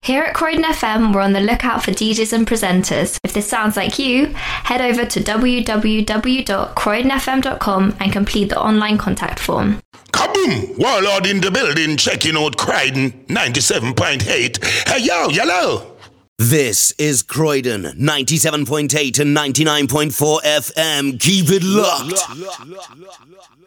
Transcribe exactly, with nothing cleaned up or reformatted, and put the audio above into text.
Here at Croydon F M, we're on the lookout for D Js and presenters. If this sounds like you, head over to w w w dot croydon f m dot com and complete the online contact form. Kaboom! Warlord in the building, checking out Croydon ninety-seven point eight. Hey yo, yellow! This is Croydon ninety-seven point eight and ninety-nine point four F M. Keep it locked.